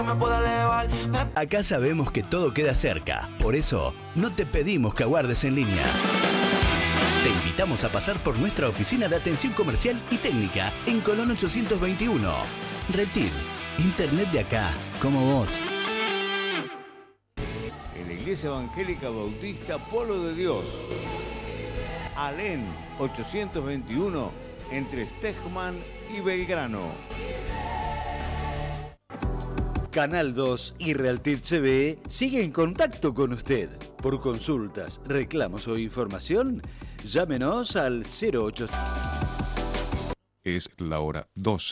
Acá sabemos que todo queda cerca, por eso no te pedimos que aguardes en línea. Te invitamos a pasar por nuestra oficina de atención comercial y técnica en Colón 821. Reptil, internet de acá, como vos. En la Iglesia Evangélica Bautista Polo de Dios, Alén 821, entre Stegman y Belgrano. Canal 2 y Realtit TV sigue en contacto con usted. Por consultas, reclamos o información, llámenos al 08. Es la hora 12.